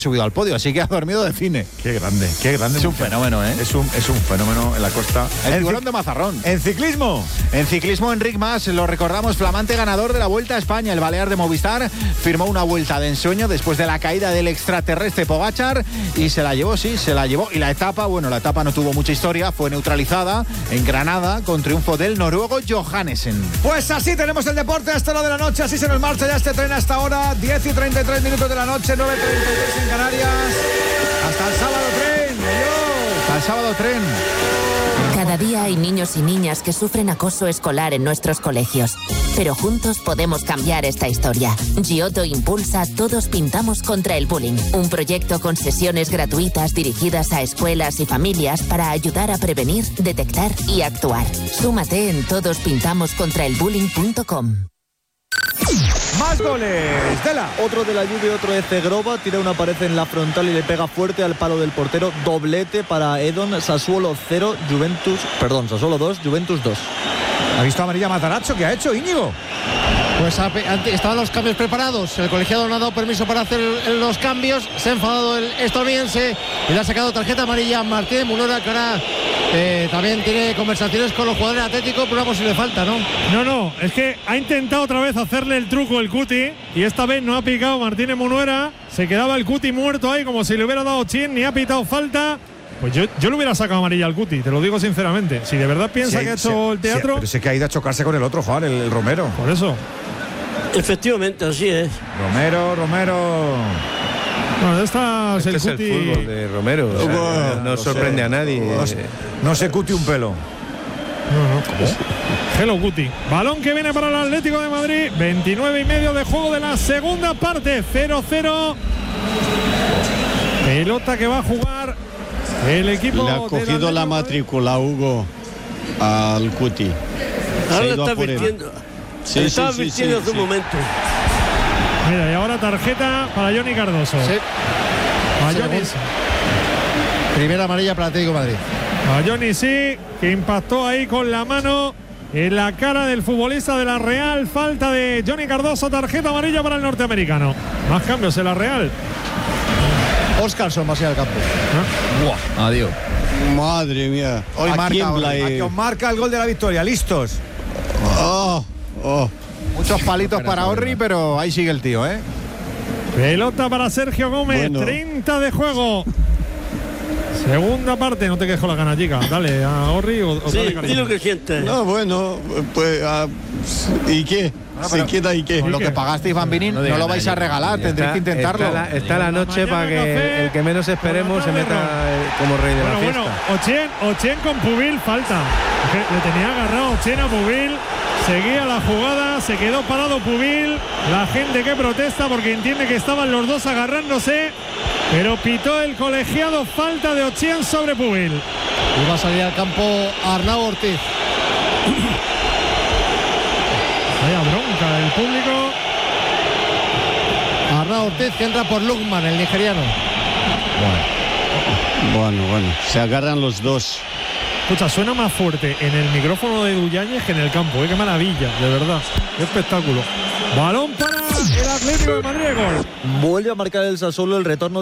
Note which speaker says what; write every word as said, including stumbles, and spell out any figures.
Speaker 1: subido al podio, así que ha dormido de cine.
Speaker 2: Qué grande, qué grande.
Speaker 1: Es un fenómeno, ¿eh?
Speaker 2: Es un, es un fenómeno en la costa.
Speaker 1: El
Speaker 2: en
Speaker 1: tiburón
Speaker 2: ci-
Speaker 1: de Mazarrón.
Speaker 2: En ciclismo.
Speaker 1: En ciclismo, Enric Mas, lo recordamos, flamante ganador de la Vuelta a España. El balear de Movistar firmó una vuelta de ensueño después de la caída del extraterrestre Pogačar y se la llevó, sí, se la llevó. Y la etapa, bueno, la etapa no tuvo mucha historia, fue neutralizada en Granada con triunfo del noruego Johannesen.
Speaker 2: Pues así tenemos el deporte a esta hora de la noche, así se nos marcha ya este tren hasta ahora, diez y treinta y tres minutos de la noche, nueve y treinta y tres en Canarias. Hasta el sábado tren, adiós.
Speaker 1: Hasta el sábado tren.
Speaker 3: Cada día hay niños y niñas que sufren acoso escolar en nuestros colegios. Pero juntos podemos cambiar esta historia. Giotto impulsa Todos Pintamos contra el Bullying, un proyecto con sesiones gratuitas dirigidas a escuelas y familias para ayudar a prevenir, detectar y actuar. Súmate en todos pintamos contra el bullying punto com.
Speaker 2: Más goles, Dela.
Speaker 4: Otro de la Juve, otro de Zegrova, tira una pared en la frontal y le pega fuerte al palo del portero. Doblete para Edon. Sassuolo cero, Juventus, perdón, Sassuolo dos, Juventus dos.
Speaker 2: ¿Ha visto amarilla Matarazzo? ¿Qué ha hecho, Íñigo?
Speaker 5: Pues estaban los cambios preparados, el colegiado no ha dado permiso para hacer los cambios, se ha enfadado el estadounidense y le ha sacado tarjeta amarilla a Martínez Munora, que ahora eh, también tiene conversaciones con los jugadores atléticos por una posible falta, ¿no?
Speaker 6: No, no, es que ha intentado otra vez hacerle el truco el Cuti y esta vez no ha picado Martínez Munuera, se quedaba el Cuti muerto ahí como si le hubiera dado chin, ni ha pitado falta. Pues yo, yo le hubiera sacado amarilla al Cuti, te lo digo sinceramente. Si de verdad piensa
Speaker 2: Sí,
Speaker 6: que ha hecho
Speaker 2: sí,
Speaker 6: el teatro.
Speaker 2: sí, pero sé que ha ido a chocarse con el otro, Juan, el, el Romero.
Speaker 6: Por eso.
Speaker 7: Efectivamente, así es.
Speaker 2: Romero, Romero.
Speaker 6: Bueno, esta es
Speaker 8: Este
Speaker 6: el
Speaker 8: es el
Speaker 6: Cuti.
Speaker 8: fútbol de Romero. O sea,
Speaker 2: Bueno,
Speaker 8: no
Speaker 2: no
Speaker 8: sorprende
Speaker 2: sé.
Speaker 8: a nadie.
Speaker 2: No, se- no se cute un pelo.
Speaker 6: No, no, ¿cómo? Hello Guti. Balón que viene para el Atlético de Madrid. veintinueve y medio de juego de la segunda parte. cero cero. Pelota que va a jugar el equipo.
Speaker 9: Le ha cogido la matrícula, Hugo, al Cuti. Se ha
Speaker 7: Ahora
Speaker 9: ido
Speaker 7: lo
Speaker 9: a
Speaker 7: está
Speaker 9: por él.
Speaker 7: advirtiendo.
Speaker 9: Sí,
Speaker 7: Lo está
Speaker 9: sí, sí,
Speaker 7: advirtiendo
Speaker 9: sí,
Speaker 7: hace un
Speaker 9: sí.
Speaker 7: momento.
Speaker 6: Mira, y ahora tarjeta para Johnny Cardoso.
Speaker 5: Sí.
Speaker 6: A
Speaker 5: Sí,
Speaker 6: Johnny,
Speaker 5: vamos. Primera amarilla para Atlético de Madrid.
Speaker 6: a Johnny sí, que impactó ahí con la mano en la cara del futbolista de la Real. Falta de Johnny Cardoso, tarjeta amarilla para el norteamericano. Más cambios en la Real.
Speaker 5: Oscarson va a ser al campo.
Speaker 1: Buah, adiós.
Speaker 9: Madre mía.
Speaker 2: Hoy
Speaker 9: ¿A
Speaker 2: marca,
Speaker 9: quién
Speaker 2: hoy,
Speaker 9: la-
Speaker 2: a que os marca el gol de la victoria. ¿Listos?
Speaker 9: Oh, oh.
Speaker 1: Muchos palitos para Orri, pero ahí sigue el tío, ¿eh?
Speaker 6: Pelota para Sergio Gómez,
Speaker 9: Bueno.
Speaker 6: treinta de juego. Segunda parte, no te quedes con la gana, chica. Dale a Orri o, o
Speaker 7: Sí,
Speaker 6: dale cariño.
Speaker 7: di lo que sientes.
Speaker 9: No, bueno, pues, ah, ¿y qué? Se
Speaker 1: pero-
Speaker 9: queda y qué.
Speaker 1: Con lo que pagasteis, Bambini, no,
Speaker 8: diga
Speaker 1: lo vais a
Speaker 8: nadie.
Speaker 1: regalar, tendréis que intentarlo.
Speaker 8: Está la, está la noche
Speaker 6: Mañana
Speaker 8: para que
Speaker 6: café,
Speaker 8: el que menos esperemos se
Speaker 6: por la
Speaker 8: meta
Speaker 6: tarde,
Speaker 8: eh, como rey de
Speaker 6: Bueno,
Speaker 8: la
Speaker 6: bueno,
Speaker 8: fiesta.
Speaker 6: Ochien, Ochien con Pubil, falta. Es que le tenía agarrado Ochien a Pubil. Seguía la jugada, se quedó parado Pubil. La gente que protesta porque entiende que estaban los dos agarrándose. Pero pitó el colegiado, falta de Ochien sobre Pubil.
Speaker 5: Y va a salir al campo Arnau Ortiz.
Speaker 6: Vaya bronca del público.
Speaker 5: Arnau Ortiz que entra por Lukman, el nigeriano.
Speaker 9: Bueno, bueno, se agarran los dos.
Speaker 6: Escucha, suena más fuerte en el micrófono de Duñáñez que en el campo. ¿eh? Qué maravilla, de verdad. Qué espectáculo. Balón para el Atlético de Madrid, gol.
Speaker 4: Vuelve a marcar el Sassuolo, el retorno